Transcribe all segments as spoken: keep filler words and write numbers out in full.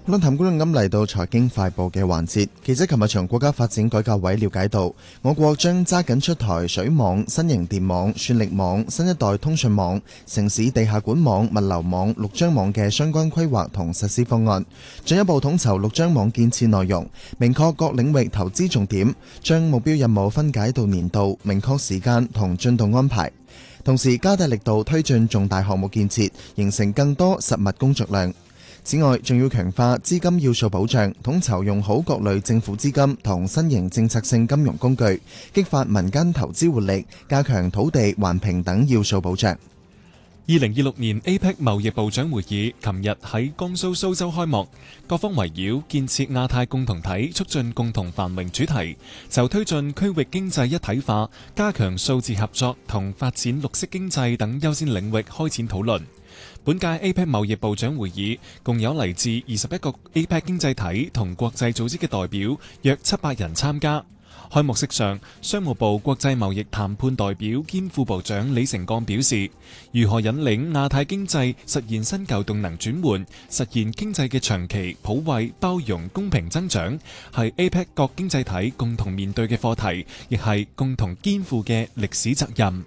論壇觀眾咁嚟到財經快報嘅環節，記者琴日從國家發展改革委了解到，我國將揸緊出台水網、新型電網、算力網、新一代通訊網、城市地下管網、物流網、六張網嘅相關規劃同實施方案，進一步統籌六張網建設內容，明確各領域投資重點，將目標任務分解到年度，明確時間同進度安排，同時加大力度推進重大項目建設，形成更多實物工作量。此外，仲要強化資金要素保障，統籌用好各類政府資金同新型政策性金融工具，激發民間投資活力，加強土地、環評等要素保障。 二零二六年 A P E C 貿易部長會議琴日喺江蘇蘇州開幕，各方圍繞建設亞太共同體、促進共同繁榮主題，就推進區域經濟一體化、加強數字合作同發展綠色經濟等優先領域開展討論。本屆 A P E C 貿易部長會議共有嚟自二十一個 A P E C 經濟體同國際組織嘅代表約七百人參加。開幕式上，商務部國際貿易談判代表兼副部長李成鋼表示，如何引領亞太經濟實現新舊動能轉換，實現經濟嘅長期、普惠、包容、公平增長，係 A P E C 各經濟體共同面對嘅課題，亦係共同肩負嘅歷史責任。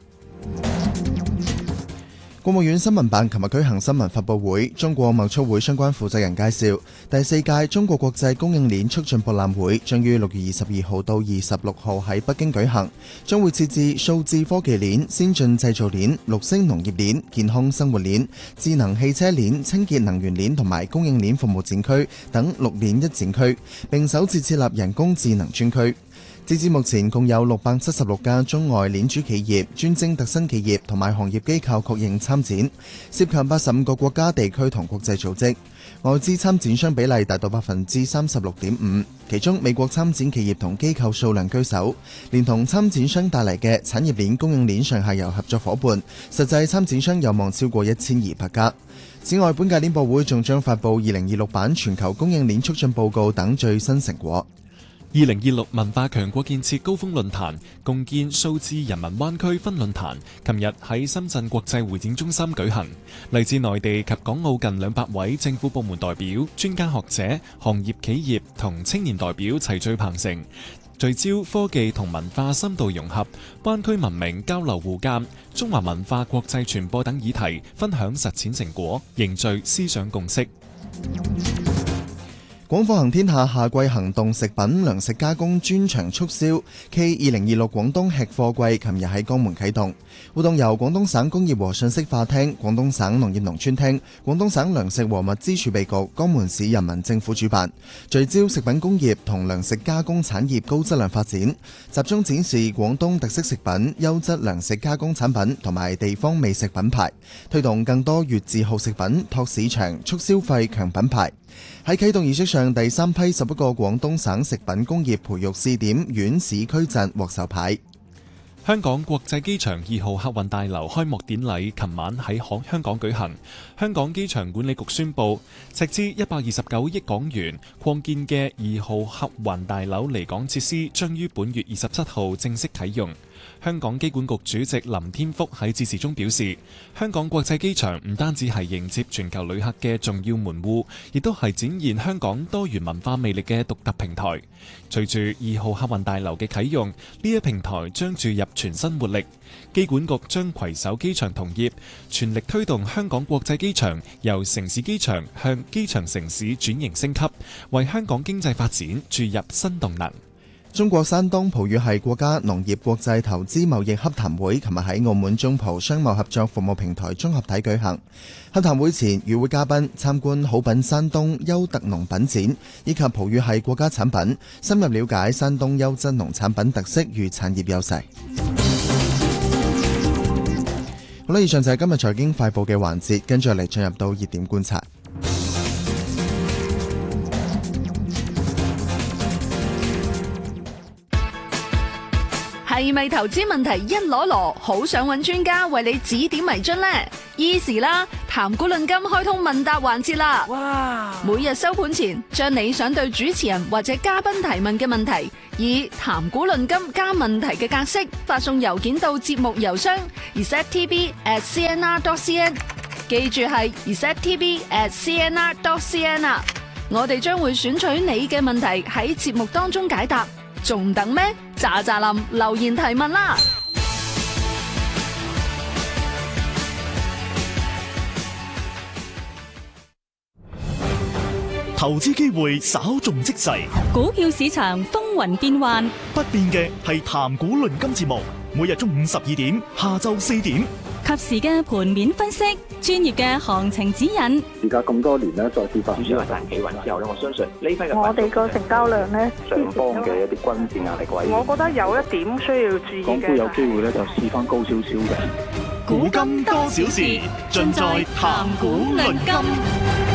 國務院新聞辦琴日舉行新聞發佈會，中國貿促會相關負責人介紹，第四屆中國國際供應鏈促進博覽會將於六月二十二號到二十六號喺北京舉行，將會設置數字科技鏈、先進製造鏈、綠色農業鏈、健康生活鏈、智能汽車鏈、清潔能源鏈同埋供應鏈服務展區等六鏈一展區，並首次設立人工智能專區。截至目前，共有六百七十六家中外鏈主企業、專精特新企業同埋行業機構確認參展，涉及八十五個國家地區同國際組織，外資參展商比例達到百分之三十六點五，其中美國參展企業同機構數量居首，連同參展商帶嚟嘅產業鏈供應鏈上下游合作伙伴，實際參展商有望超過一千二百家。此外，本屆鏈博會仲將發布二零二六版全球供應鏈促進報告等最新成果。 二零二六文化強國建設高峰論壇共建數字人民灣區分論壇，琴日喺深圳國際會展中心舉行。嚟自內地及港澳近兩百位政府部門代表、專家學者、行業企業同青年代表齊聚鵬城，聚焦科技同文化深度融合、灣區文明交流互鑒、中華文化國際傳播等議題，分享實踐成果，凝聚思想共識。廣貨行天下夏季行動食品糧食加工專場促銷暨二零二六廣東吃貨季，琴日喺江門啟動。活動由廣東省工業和信息化廳、廣東省農業農村廳、廣東省糧食和物資儲備局、江門市人民政府主辦，聚焦食品工業同糧食加工產業高質量發展，集中展示廣東特色食品、優質糧食加工產品同埋地方美食品牌，推動更多粵字號食品拓市場、促消費、強品牌。喺啟動儀式上，第三批十一個廣東省食品工業培育試點縣市區鎮獲授牌。香港國際機場二號客運大樓開幕典禮琴晚喺香港舉行。香港機場管理局宣布，斥資一百二十九億港元擴建嘅二號客運大樓離港設施將於本月二十七號正式啟用。香港機管局主席林天福喺致辭中表示，香港國際機場唔單止係迎接全球旅客嘅重要門戶，亦都係展現香港多元文化魅力嘅獨特平台。隨住二號客運大樓嘅啟用，呢一平台將注入全新活力。機管局將攜手機場同業，全力推動香港國際機場由城市機場向機場城市轉型升級，為香港經濟發展注入新動能。中國山東葡語系國家農業國際投資貿易洽談會琴日喺澳門中葡商貿合作服務平台綜合體舉行。洽談會前，與會嘉賓參觀好品山東優特農品展，以及葡語系國家產品，深入了解山東優質農產品特色與產業優勢。好啦，以上就係今日財經快報嘅環節，跟住嚟進入到熱點觀察。 係咪投資問題一籮籮，好想揾專家為你指點迷津呢？Easy 啦，談股論金開通問答環節啦！哇！每日收盤前，將你想對主持人或者嘉賓提問嘅問題，以談股論金加問題嘅格式發送郵件到節目郵箱 r e c e p t v at c n r dot c n， 記住係 r e c e p t v at c n r dot c n 啊！ 我哋將會選取你嘅問題喺節目當中解答，仲等咩？喳喳林留言提問啦！ 投資機會稍縱即逝， 股票市場風雲變幻， 不變嘅係談股論金節目，每日中午十二點，下晝四點， 及時嘅盤面分析，專業嘅行情指引。 而家咁多年咧，再跌翻， 主要係大企穩之後咧，我相信呢批嘅我哋個成交量咧， 上方嘅一啲均線壓力位， 我覺得有一點需要注意嘅。 港股有機會咧，就試翻高少少嘅。 股金多少事，盡在談股論金。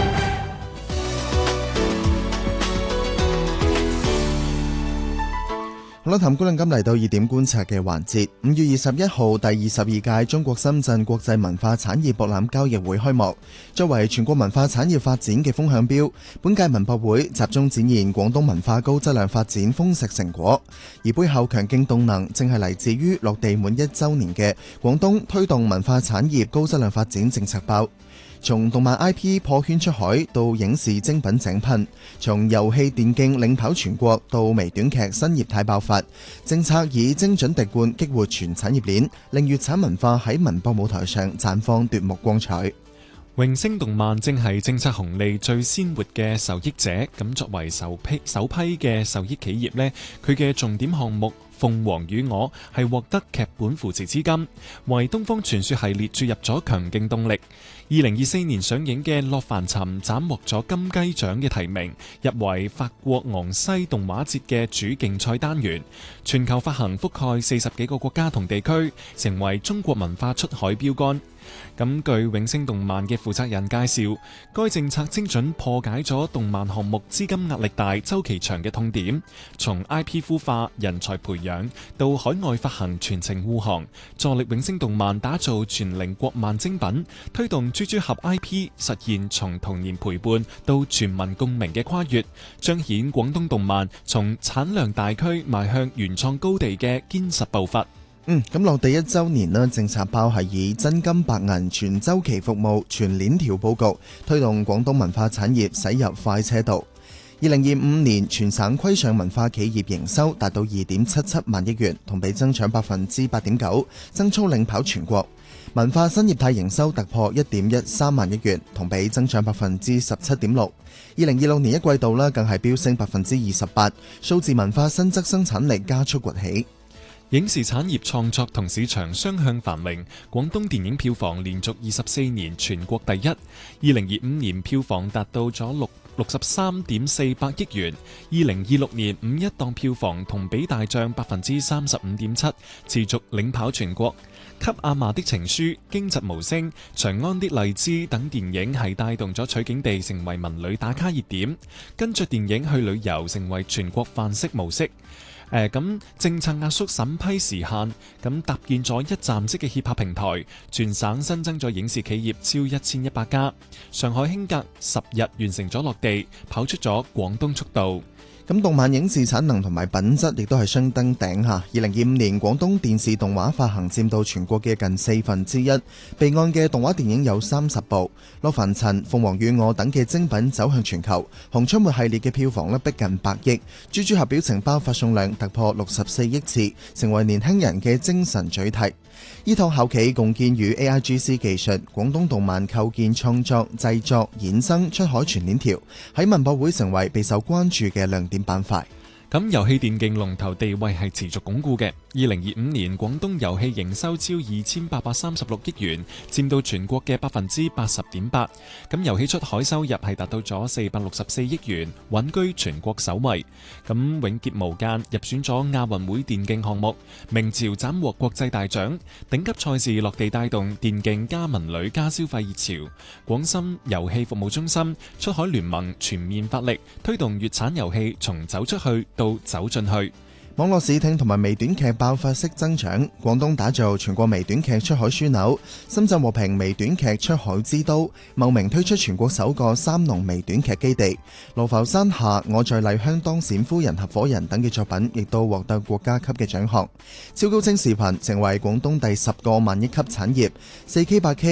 好啦，談股論金嚟到熱點觀察嘅環節。五月二十一號，第二十二屆中國深圳國際文化產業博覽交易會開幕。作為全國文化產業發展嘅風向標，本屆文博會集中展現廣東文化高質量發展豐碩成果，而背後強勁動能正係嚟自於落地滿一週年嘅廣東推動文化產業高質量發展政策包。從動漫 I P 破圈出海到影視精品井噴，從遊戲電競領跑全國到微短劇新業態爆發，政策以精準滴灌激活全產業鏈，令粵產文化喺文博舞台上綻放奪目光彩。 榮星動漫正係政策紅利最鮮活嘅受益者，咁作為首批首批嘅受益企業呢，佢嘅重點項目鳳凰與我係獲得劇本扶持資金，為東方傳說系列注入咗強勁動力。二零二四年上映嘅《洛凡塵》斬獲咗金雞獎嘅提名，入圍法國昂西動畫節嘅主競賽單元，全球發行覆蓋四十幾個國家同地區，成為中國文化出海標杆。咁據永星動漫嘅負責人介紹，該政策精準破解咗動漫項目資金壓力大、周期長嘅痛點，從 I P 孵化、人才培養到海外發行全程護航，助力永星動漫打造全齡國漫精品，推動豬豬俠 I P 實現從童年陪伴到全民共鳴嘅跨越，彰顯廣東動漫從產量大區邁向原創高地嘅堅實步伐。 嗯，咁落地一週年呢，政策包係以真金白銀全周期服務、全鏈條佈局，推動廣東文化產業駛入快車道。二零二五年全省規上文化企業營收達到二點七七萬億元，同比增長百分之八點九，增速領跑全國。文化新業態營收突破一點一三萬億元，同比增長百分之十七點六。二零二六年一季度呢，更係飆升百分之二十八，數字文化新質生產力加速崛起。 影視產業創作同市場雙向繁榮，廣東電影票房連續二十四年全國第一。二零二五年票房達到咗六六十三點四百億元，二零二六年五一檔票房同比大漲百分之三十五點七，持續領跑全國。給阿嫲的情書、驚蟄無聲、長安的荔枝等電影係帶動咗取景地成為文旅打卡熱點，跟着電影去旅遊成為全國範式模式。誒咁、呃、政策壓縮審批時限，咁搭建咗一站式嘅協拍平台，全省新增咗影視企業超一千一百家。上海興格十日完成咗落地，跑出咗廣東速度。 咁動漫影視產能同埋品質亦都係相登頂下。二零二五年廣東電視動畫發行佔到全國嘅近四分之一，備案嘅動畫電影有三十部，《洛凡塵》、《鳳凰與我》等嘅精品走向全球。熊出沒系列嘅票房咧逼近百億，豬豬俠表情包發送量突破六十四億次，成為年輕人嘅精神嘴替。依託後期共建與 A I G C 技術，廣東動漫構建創作、製作、衍生、出海全鏈條，喺文博會成為備受關注嘅亮點板塊。 咁遊戲電競龍頭地位係持續鞏固嘅。二零二五年廣東遊戲營收超二千八百三十六億元，佔到全國嘅百分之八十點八。咁遊戲出海收入係達到咗四百六十四億元，穩居全國首位。咁永劫無間入選咗亞運會電競項目，明朝斬獲國際大獎，頂級賽事落地帶動電競加文旅加消費熱潮。廣深遊戲服務中心、出海聯盟全面發力，推動粵產遊戲從走出去到走進去。 網絡視聽同埋微短劇爆發式增長，廣東打造全國微短劇出海樞紐，深圳和平微短劇出海之都，茂名推出全國首個三農微短劇基地，羅浮山下我在麗香當冼夫人合夥人等嘅作品亦都獲得國家級嘅獎項。超高清視頻成為廣東第十個萬億級產業， 四K 八 K